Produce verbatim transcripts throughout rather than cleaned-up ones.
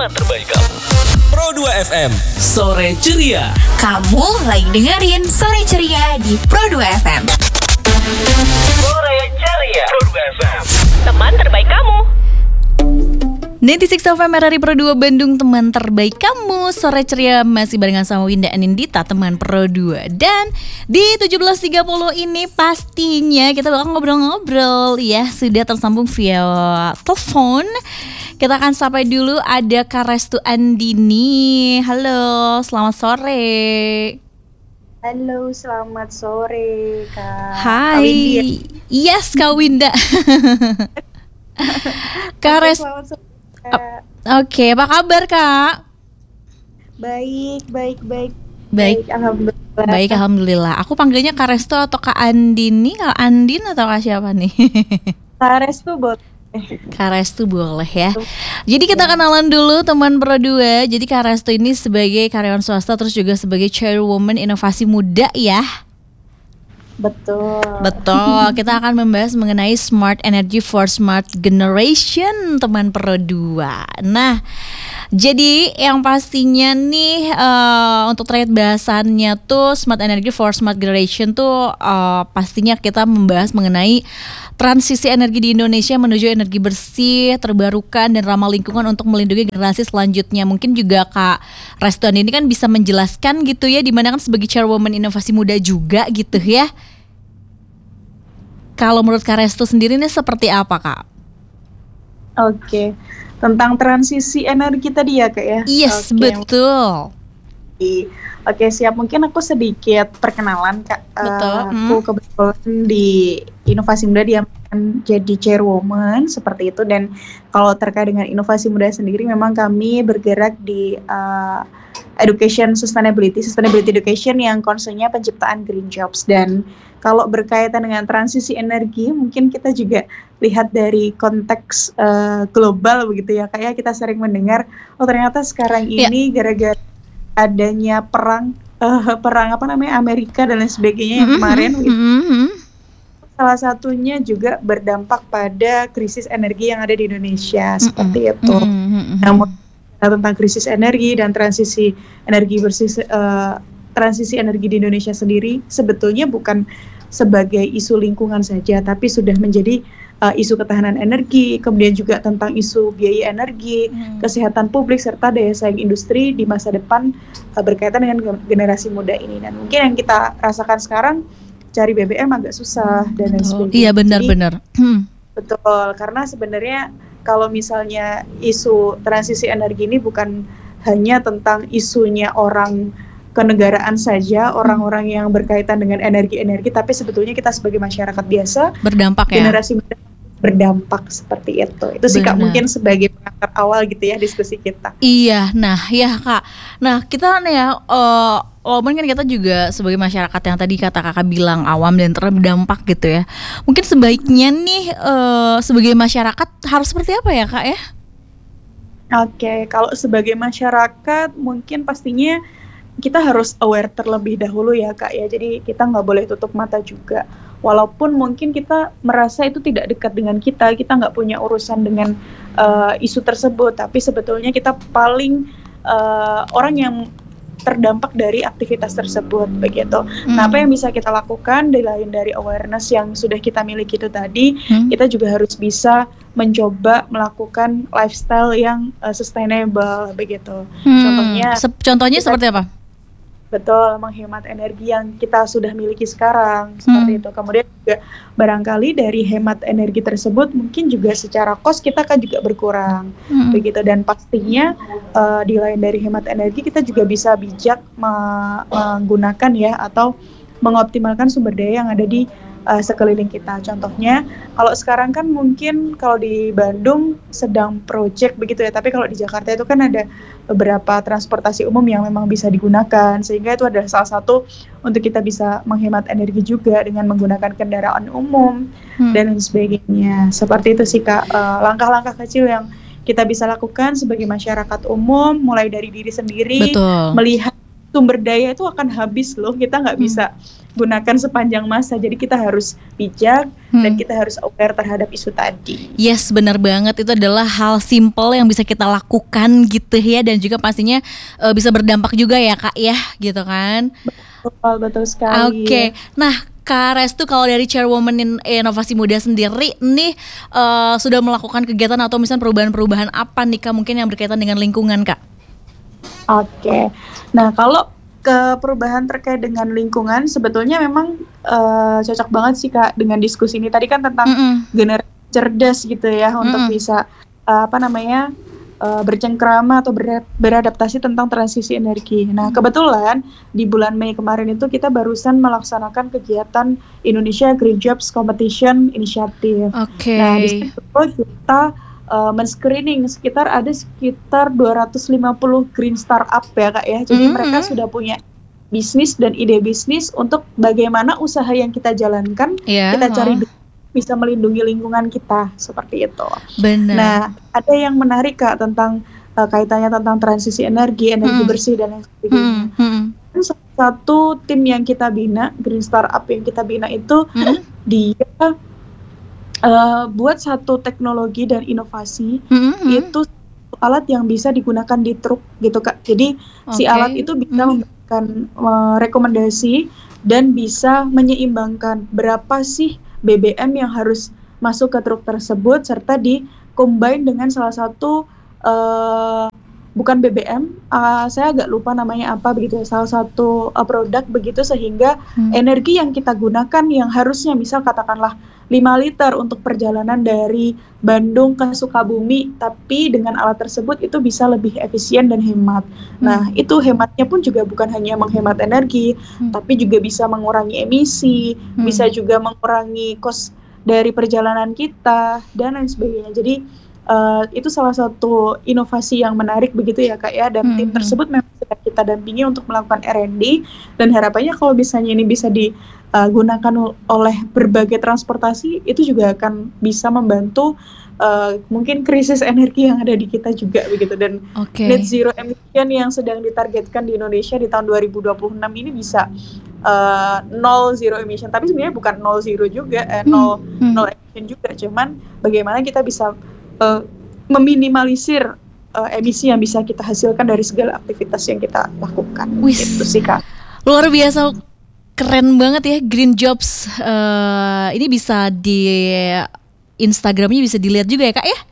teman terbaik kamu. Pro dua F M, Sore Ceria. Kamu lagi dengerin Sore Ceria di Pro dua F M. Sore Ceria, Pro dua F M, teman terbaik kamu. sembilan puluh enam F M dari Pro dua Bandung, teman terbaik kamu. Sore Ceria masih barengan sama Winda Anindita, teman Pro dua. Dan di tujuh belas tiga puluh ini pastinya kita bakal ngobrol-ngobrol ya. Sudah tersambung via telepon. Kita akan sapa dulu, ada Kak Restu Andini. Halo, selamat sore. Halo, selamat sore Kak. Hai. Kak Windy. Yes, Kak Winda. Kak Oke, Restu. selamat sore, Kak. Oke, apa kabar Kak? Baik, baik, baik. Baik. Alhamdulillah. Baik, alhamdulillah. Aku panggilnya Kak Resto atau Kak Andini? Kak Andin atau Kak siapa nih? Kak Restu bot. Kak Restu boleh ya. Jadi kita kenalan dulu teman Pro dua. Jadi Kak Restu ini sebagai karyawan swasta, terus juga sebagai chairwoman inovasi muda ya. Betul. Betul. Kita akan membahas mengenai Smart Energy for Smart Generation, teman Pro dua. Nah, jadi yang pastinya nih uh, untuk terkait bahasannya tuh Smart Energy for Smart Generation tuh uh, pastinya kita membahas mengenai transisi energi di Indonesia menuju energi bersih, terbarukan dan ramah lingkungan untuk melindungi generasi selanjutnya. Mungkin juga Kak Restuan ini kan bisa menjelaskan gitu ya, dimana kan sebagai chairwoman inovasi muda juga gitu ya. Kalau menurut Kak Restu sendiri ini seperti apa Kak? Oke, tentang transisi energi tadi ya Kak ya? Yes, Oke. betul. Oke, siap. Mungkin aku sedikit perkenalan Kak. Betul. Uh, aku kebetulan di Inovasi Muda diamankan jadi chairwoman seperti itu. Dan kalau terkait dengan Inovasi Muda sendiri, memang kami bergerak di uh, education sustainability, sustainability education yang concernnya penciptaan green jobs. Dan kalau berkaitan dengan transisi energi, mungkin kita juga lihat dari konteks uh, global begitu ya Kak ya. Kita sering mendengar, oh ternyata sekarang ini yeah. gara-gara adanya perang uh, perang apa namanya Amerika dan lain sebagainya yang kemarin mm-hmm. salah satunya juga berdampak pada krisis energi yang ada di Indonesia mm-hmm. seperti itu. Mm-hmm. Namun tentang krisis energi dan transisi energi bersih uh, transisi energi di Indonesia sendiri sebetulnya bukan sebagai isu lingkungan saja, tapi sudah menjadi uh, isu ketahanan energi, kemudian juga tentang isu biaya energi, hmm. kesehatan publik, serta daya saing industri di masa depan uh, berkaitan dengan generasi muda ini. Dan mungkin yang kita rasakan sekarang, cari B B M agak susah dan lain oh, sebagainya. Iya benar-benar. Hmm. Betul, karena sebenarnya kalau misalnya isu transisi energi ini bukan hanya tentang isunya orang kenegaraan saja, orang-orang yang berkaitan dengan energi-energi, tapi sebetulnya kita sebagai masyarakat biasa berdampak ya. Generasi muda berdampak seperti itu. Itu sih Kak mungkin sebagai pengantar awal gitu ya diskusi kita. Iya, nah ya Kak. Nah kita nih ya, uh, walaupun kan kita juga sebagai masyarakat yang tadi kata Kakak bilang awam dan terdampak gitu ya. Mungkin sebaiknya nih uh, sebagai masyarakat harus seperti apa ya Kak ya? Oke, kalau sebagai masyarakat mungkin pastinya kita harus aware terlebih dahulu ya Kak ya, jadi kita nggak boleh tutup mata juga. Walaupun mungkin kita merasa itu tidak dekat dengan kita, kita nggak punya urusan dengan uh, isu tersebut, tapi sebetulnya kita paling uh, orang yang terdampak dari aktivitas tersebut begitu. Hmm. Nah, apa yang bisa kita lakukan lain dari awareness yang sudah kita miliki itu tadi, hmm. kita juga harus bisa mencoba melakukan lifestyle yang uh, sustainable begitu. Hmm. Contohnya, Se- contohnya kita, seperti apa? Betul, menghemat energi yang kita sudah miliki sekarang seperti hmm. itu. Kemudian juga barangkali dari hemat energi tersebut mungkin juga secara cost kita kan juga berkurang hmm. begitu. Dan pastinya uh, di lain dari hemat energi kita juga bisa bijak me- menggunakan ya atau mengoptimalkan sumber daya yang ada di uh, sekeliling kita. Contohnya kalau sekarang kan mungkin kalau di Bandung sedang project begitu ya, tapi kalau di Jakarta itu kan ada beberapa transportasi umum yang memang bisa digunakan, sehingga itu adalah salah satu untuk kita bisa menghemat energi juga dengan menggunakan kendaraan umum hmm. dan lain sebagainya. Seperti itu sih Kak, uh, langkah-langkah kecil yang kita bisa lakukan sebagai masyarakat umum, mulai dari diri sendiri, Betul. melihat sumber daya itu akan habis loh, kita nggak Hmm. bisa gunakan sepanjang masa. Jadi kita harus bijak Hmm. dan kita harus aware terhadap isu tadi. Yes, benar banget. Itu adalah hal simple yang bisa kita lakukan gitu ya, dan juga pastinya eh, bisa berdampak juga ya Kak ya, gitu kan. Betul, betul sekali. Oke, nah Kak Restu, kalau dari Chairwoman in- Inovasi Muda sendiri nih eh, sudah melakukan kegiatan atau misalnya perubahan-perubahan apa nih Kak, mungkin yang berkaitan dengan lingkungan Kak? Oke, nah kalau ke perubahan terkait dengan lingkungan, sebetulnya memang eh, cocok banget sih Kak dengan diskusi ini. Tadi kan tentang Mm-mm. generasi cerdas gitu ya, untuk Mm-mm. bisa eh, apa namanya eh, bercengkrama atau ber- beradaptasi tentang transisi energi. Nah kebetulan di bulan Mei kemarin itu kita barusan melaksanakan kegiatan Indonesia Green Jobs Competition Initiative. Oke. Nah, di situ kita uh, men-screening sekitar ada sekitar dua ratus lima puluh green startup ya Kak ya. Jadi Mhm. mereka sudah punya bisnis dan ide bisnis untuk bagaimana usaha yang kita jalankan Iya, kita cari oh, duit bisa melindungi lingkungan kita, seperti itu. benar. Nah, ada yang menarik Kak tentang uh, kaitannya tentang transisi energi, energi Hmm. bersih dan lain sebagainya. Hmm, hmm, Kan salah satu tim yang kita bina, green startup yang kita bina itu hmm, dia uh, buat satu teknologi dan inovasi hmm, hmm. itu alat yang bisa digunakan di truk gitu Kak. Jadi si Oke. alat itu bisa Hmm. memberikan uh, rekomendasi dan bisa menyeimbangkan berapa sih B B M yang harus masuk ke truk tersebut, serta di combine dengan salah satu uh, bukan B B M, uh, saya agak lupa namanya apa begitu ya, salah satu uh, produk begitu, sehingga Hmm. energi yang kita gunakan yang harusnya misal katakanlah lima liter untuk perjalanan dari Bandung ke Sukabumi, tapi dengan alat tersebut itu bisa lebih efisien dan hemat. Nah, itu hematnya pun juga bukan hanya menghemat energi, Hmm. tapi juga bisa mengurangi emisi, Hmm. bisa juga mengurangi kos dari perjalanan kita dan lain sebagainya. Jadi eh, itu salah satu inovasi yang menarik begitu ya Kak ya, dan tim Hmm. tersebut memang sedang kita dampingi untuk melakukan R and D, dan harapannya kalau misalnya ini bisa digunakan oleh berbagai transportasi, itu juga akan bisa membantu eh, mungkin krisis energi yang ada di kita juga begitu, dan Oke. net zero emission yang sedang ditargetkan di Indonesia di tahun dua ribu dua puluh enam ini bisa uh, nol zero emission, tapi sebenarnya bukan nol zero juga, eh, nol Hmm. nol emission juga, cuman bagaimana kita bisa uh, meminimalisir uh, emisi yang bisa kita hasilkan dari segala aktivitas yang kita lakukan. Wis. Gitu sih Kak. Luar biasa, keren banget ya Green Jobs. Eh, ini bisa di Instagramnya bisa dilihat juga ya Kak ya?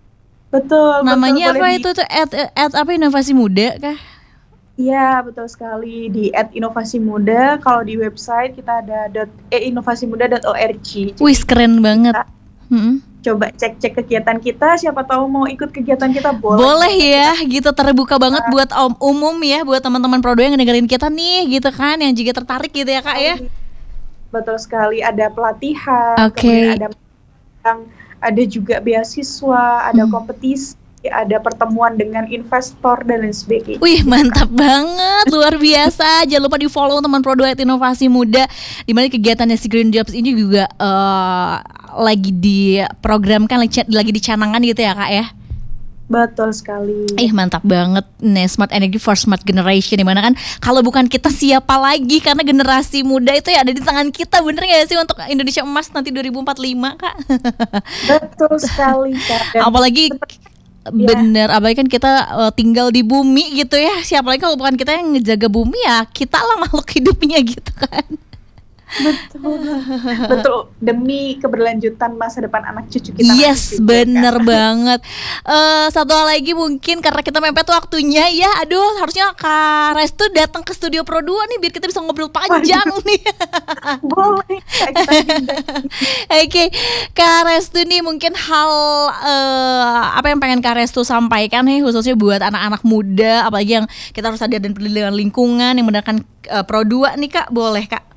Betul. Namanya betul, apa boleh itu tuh? At, at apa Inovasi Muda kah? Iya, betul sekali, di at inovasi muda. Kalau di website kita ada dot, eh, inovasimuda dot org. Jadi Wis, keren banget. kita Hmm. coba cek-cek kegiatan kita, siapa tahu mau ikut kegiatan kita, boleh. Boleh ya, gitu, terbuka banget buat om umum ya, buat teman-teman Prodo yang ngedengerin kita nih, gitu kan, yang juga tertarik gitu ya Kak ya. Betul sekali, ada pelatihan, Oke. kemudian ada yang ada juga beasiswa, ada Hmm. kompetisi, ada pertemuan dengan investor dan lain sebagainya. Wih, mantap banget, luar biasa. Jangan lupa di follow teman Prodo at Inovasi Muda, di mana kegiatannya si Green Jobs ini juga eh, lagi diprogramkan, lagi, lagi dicanangkan gitu ya Kak ya. Betul sekali. Ih, mantap banget nih, Smart Energy for Smart Generation, dimana kan kalau bukan kita siapa lagi, karena generasi muda itu ya ada di tangan kita, bener gak sih, untuk Indonesia Emas nanti dua ribu empat puluh lima Kak. Betul sekali Kak. Dan Apalagi bener, apalagi kan kita uh, tinggal di bumi gitu ya, siapa lagi kalau bukan kita yang ngejaga bumi, ya kita lah makhluk hidupnya gitu kan. betul, betul, demi keberlanjutan masa depan anak cucu kita. Yes, nanti juga, bener Kak. banget. Eh satu hal lagi mungkin karena kita mepet waktunya ya, aduh harusnya Kak Restu datang ke studio Pro dua nih biar kita bisa ngobrol panjang nih. Boleh Kak, kita pindah. Oke, Kak Restu nih mungkin hal eh, apa yang pengen Kak Restu sampaikan nih khususnya buat anak-anak muda, apalagi yang kita harus sadar dan peduli dengan lingkungan yang menggunakan eh, Pro dua nih Kak, boleh Kak?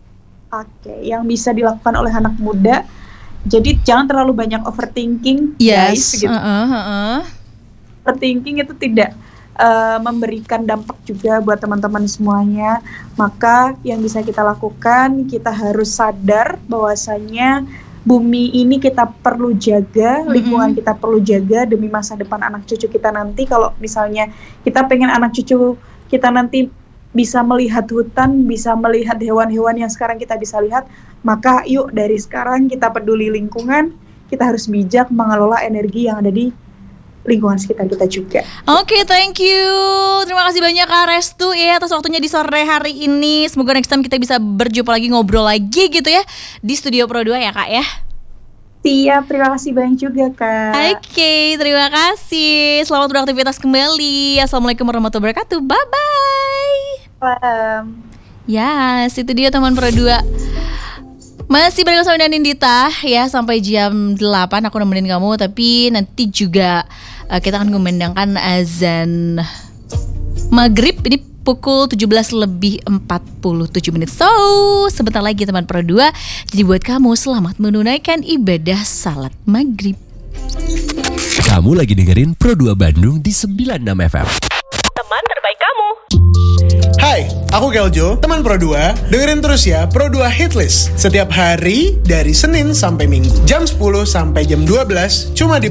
Oke, yang bisa dilakukan oleh anak muda. Jadi jangan terlalu banyak overthinking, guys. Yes, Gitu. heeh, heeh. Overthinking itu tidak uh, memberikan dampak juga buat teman-teman semuanya. Maka yang bisa kita lakukan, kita harus sadar bahwasanya bumi ini kita perlu jaga, Mm-mm. lingkungan kita perlu jaga demi masa depan anak cucu kita nanti. Kalau misalnya kita pengen anak cucu kita nanti bisa melihat hutan, bisa melihat hewan-hewan yang sekarang kita bisa lihat, maka yuk dari sekarang kita peduli lingkungan, kita harus bijak mengelola energi yang ada di lingkungan sekitar kita juga. Oke, okay, thank you. Terima kasih banyak Kak Restu ya atas waktunya di sore hari ini. Semoga next time kita bisa berjumpa lagi, ngobrol lagi gitu ya di Studio Pro dua ya Kak ya. Siap, terima kasih banyak juga Kak. Oke, okay, terima kasih. Selamat beraktivitas kembali. Assalamualaikum warahmatullahi wabarakatuh. Bye-bye. Salam. Yes, itu dia teman Pro dua. Masih bersama dengan Nindita ya sampai jam delapan aku nemenin kamu. Tapi nanti juga uh, kita akan memandangkan azan maghrib ini pukul tujuh belas lebih empat puluh tujuh menit. So, sebentar lagi teman Pro dua. Jadi buat kamu selamat menunaikan ibadah salat maghrib. Kamu lagi dengerin Pro dua Bandung di sembilan puluh enam F M. Teman terbaik kamu. Hai, aku Keljo, teman Pro dua. Dengerin terus ya Pro dua Hitlist setiap hari dari Senin sampai Minggu jam sepuluh sampai jam dua belas cuma di